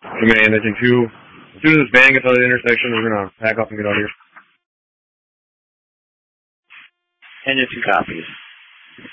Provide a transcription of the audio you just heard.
Man, I think two. As soon as this van gets out of the intersection, we're gonna pack up and get out of here. And your 2 copies.